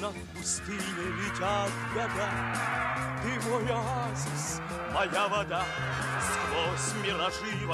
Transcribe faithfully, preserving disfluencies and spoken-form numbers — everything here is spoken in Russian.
над пустыней летят года. Ты мой оазис, моя вода, сквозь миражи